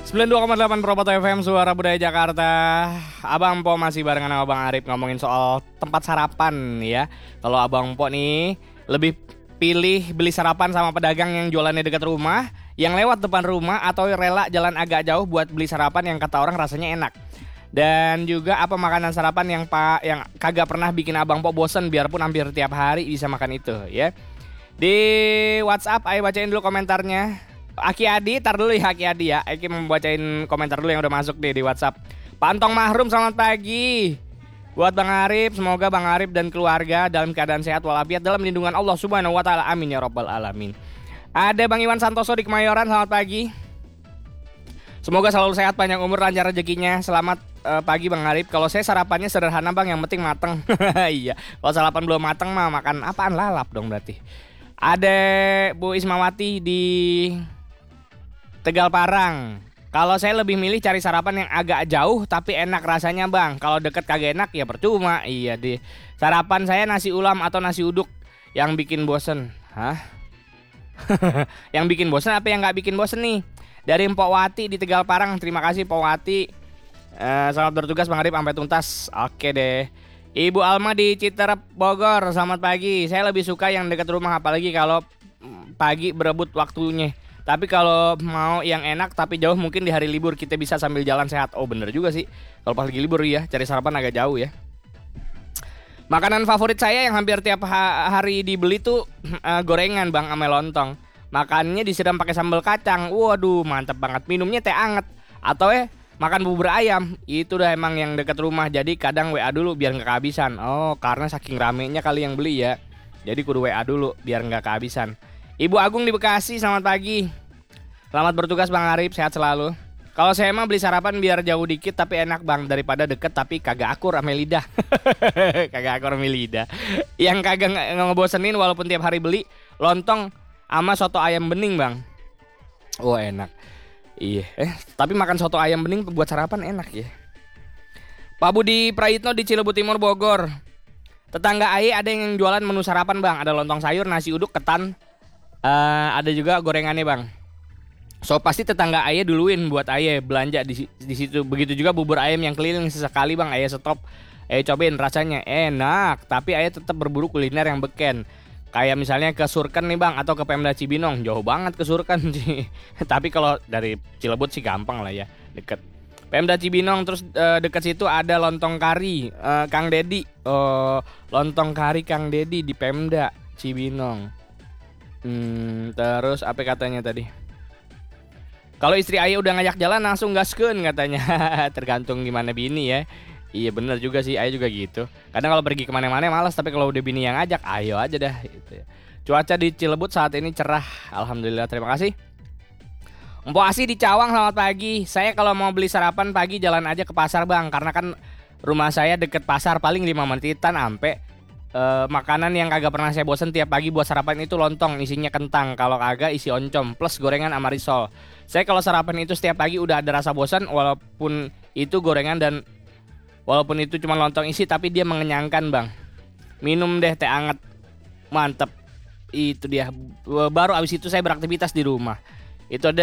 92,8 Promoto FM, Suara Budaya Jakarta. Abang Po masih barengan sama Bang Arif ngomongin soal tempat sarapan ya. Kalau Abang Po nih lebih pilih beli sarapan sama pedagang yang jualannya dekat rumah, yang lewat depan rumah, atau rela jalan agak jauh buat beli sarapan yang kata orang rasanya enak. Dan juga apa makanan sarapan yang kagak pernah bikin Abang Po bosen biarpun hampir tiap hari bisa makan itu ya. Di WhatsApp ayo bacain dulu komentarnya. Aki Adi, tar dulu ya Aki Adi ya. Aki mau bacain komentar dulu yang udah masuk di WhatsApp. Pantong Mahrum, selamat pagi. Buat Bang Arif, semoga Bang Arif dan keluarga dalam keadaan sehat walafiat dalam lindungan Allah Subhanahu wa taala. Amin ya rabbal alamin. Ada Bang Iwan Santoso di Kemayoran, selamat pagi. Semoga selalu sehat, panjang umur, lancar rezekinya. Selamat pagi Bang Arif. Kalau saya sarapannya sederhana Bang, yang penting mateng. Iya. Kalau sarapan belum mateng mah makan apaan, lalap dong berarti. Ada Bu Ismawati di Tegal Parang. Kalau saya lebih milih cari sarapan yang agak jauh tapi enak rasanya Bang. Kalau deket kagak enak ya percuma. Iya di sarapan saya nasi ulam atau nasi uduk yang bikin bosen. Hah? Yang bikin bosen apa yang nggak bikin bosen nih? Dari Mpok Wati di Tegal Parang. Terima kasih Mpok Wati. Selamat bertugas Bang Arif sampai tuntas. Oke deh. Ibu Alma di Citerep Bogor, selamat pagi. Saya lebih suka yang dekat rumah apalagi kalau pagi berebut waktunya. Tapi kalau mau yang enak tapi jauh mungkin di hari libur kita bisa sambil jalan sehat. Oh bener juga sih. Kalau pas lagi libur ya cari sarapan agak jauh ya. Makanan favorit saya yang hampir tiap hari dibeli tuh gorengan Bang ame lontong. Makannya disiram pakai sambal kacang. Waduh mantep banget. Minumnya teh anget. Atau makan bubur ayam. Itu udah emang yang dekat rumah. Jadi kadang WA dulu biar nggak kehabisan. Oh karena saking ramenya kali yang beli ya. Jadi kudu WA dulu biar nggak kehabisan. Ibu Agung di Bekasi, selamat pagi. Selamat bertugas Bang Arif, sehat selalu. Kalau saya mah beli sarapan biar jauh dikit tapi enak Bang, daripada deket tapi kagak akur ame lidah. Kagak akur ame lidah. Yang kagak ngebosenin walaupun tiap hari beli lontong sama soto ayam bening Bang. Oh enak. Iya, tapi makan soto ayam bening buat sarapan enak ya. Pak Budi Prayitno di Cilebut Timur Bogor. Tetangga Aye ada yang jualan menu sarapan Bang, ada lontong sayur, nasi uduk, ketan. Ada juga gorengannya Bang. So pasti tetangga Ayah duluin buat Ayah belanja di situ. Begitu juga bubur ayam yang keliling sesekali Bang. Ayah stop. Cobain rasanya enak. Tapi Ayah tetap berburu kuliner yang beken. Kayak misalnya ke Surken nih Bang, atau ke Pemda Cibinong. Jauh banget ke Surken sih. Tapi kalau dari Cilebut sih gampang lah ya, deket. Pemda Cibinong, terus deket situ ada lontong kari Kang Dedi. Lontong kari Kang Dedi di Pemda Cibinong. Terus apa katanya tadi? Kalau istri Ayah udah ngajak jalan langsung gaskeun katanya. Tergantung gimana bini ya. Iya bener juga sih, Ayah juga gitu. Kadang kalau pergi kemana-mana malas, tapi kalau udah bini yang ngajak, ayo aja dah gitu ya. Cuaca di Cilebut saat ini cerah, alhamdulillah, terima kasih. Mpok Asi di Cawang, selamat pagi. Saya kalau mau beli sarapan pagi jalan aja ke pasar Bang, karena kan rumah saya deket pasar, paling 5 menitan ampe. Makanan yang kagak pernah saya bosen tiap pagi buat sarapan itu lontong, isinya kentang. Kalau kagak isi oncom plus gorengan sama risol. Saya kalau sarapan itu setiap pagi udah ada rasa bosan, walaupun itu gorengan dan walaupun itu cuma lontong isi, tapi dia mengenyangkan Bang. Minum deh teh anget, mantep. Itu dia. Baru abis itu saya beraktivitas di rumah. Itu ada